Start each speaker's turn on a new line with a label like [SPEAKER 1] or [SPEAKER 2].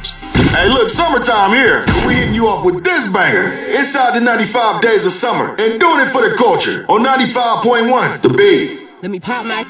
[SPEAKER 1] Hey, look, summertime here. We hitting you off with this banger. Inside the 95 days of summer. And doing it for the culture. On 95.1, The Beat.
[SPEAKER 2] Let me pop my